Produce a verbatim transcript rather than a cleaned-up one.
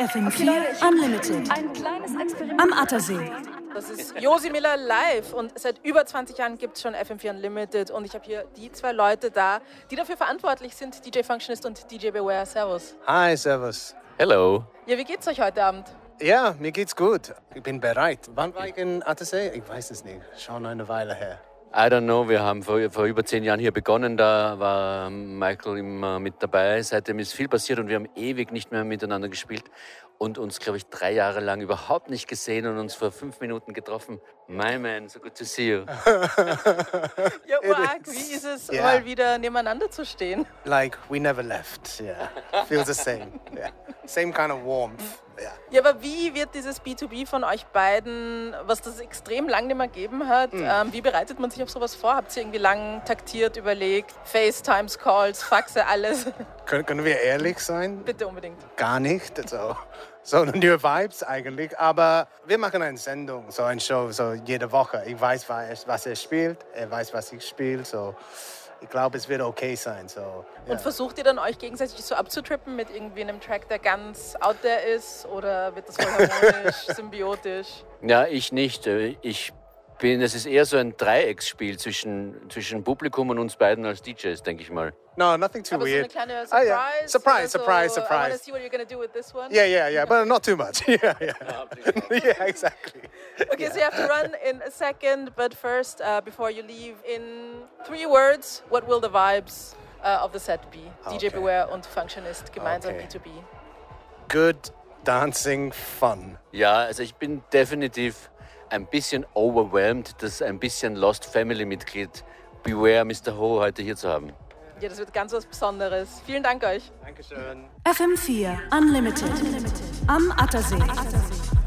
F M vier Unlimited. Ein kleines Experiment. Am Attersee. Das ist Josi Miller live und seit über zwanzig Jahren gibt es schon F M vier Unlimited und ich habe hier die zwei Leute da, die dafür verantwortlich sind, D J Functionist und D J Beware. Servus. Hi, servus. Hello. Ja, wie geht's euch heute Abend? Ja, mir geht's gut. Ich bin bereit. Wann war ich in Attersee? Ich weiß es nicht. Schon eine Weile her. I don't know, wir haben vor, vor über zehn Jahren hier begonnen, da war Michael immer mit dabei. Seitdem ist viel passiert und wir haben ewig nicht mehr miteinander gespielt und uns, glaube ich, drei Jahre lang überhaupt nicht gesehen und uns vor fünf Minuten getroffen. My man, so good to see you. Ja, urarg, wie ist es, Yeah. mal wieder nebeneinander zu stehen? Like, we never left. Yeah. Feels the same. Yeah. Same kind of warmth. Yeah. Ja, aber wie wird dieses B zwei B von euch beiden, was das extrem lang nicht mehr gegeben hat, Mhm. ähm, wie bereitet man sich auf sowas vor? Habt ihr irgendwie lang taktiert, überlegt, FaceTimes, Calls, Faxe, alles? Können, können wir ehrlich sein? Bitte unbedingt. Gar nicht. So, so nur Vibes eigentlich. Aber wir machen eine Sendung, so eine Show, so jede Woche. Ich weiß, was was er spielt, er weiß, was ich spiele. So, ich glaube, es wird okay sein. So, ja. Und versucht ihr dann euch gegenseitig so abzutrippen mit irgendwie einem Track, der ganz out there ist? Oder wird das voll harmonisch, symbiotisch? Ja, ich nicht. Ich bin, es ist eher so ein Dreiecksspiel zwischen, zwischen Publikum und uns beiden als D Js, denke ich mal. No, nothing too Aber so eine weird. kleine Ah, Surprise? yeah. Surprise, oder so, surprise, I wanna surprise. see what you're gonna do with this one? Yeah, yeah, yeah, but not too much. Yeah, yeah. Yeah, exactly. Okay, so you have to run in a second, but first, uh, before you leave, in three words, what will the vibes uh, of the set be? D J Okay. Beware und Functionist gemeinsam Okay. B zwei B. Good dancing fun. Ja, also ich bin definitiv ein bisschen overwhelmed, das ein bisschen Lost Family-Mitglied Beware Mister Ho heute hier zu haben. Ja, das wird ganz was Besonderes. Vielen Dank euch. Dankeschön. F M vier Unlimited. Am Attersee.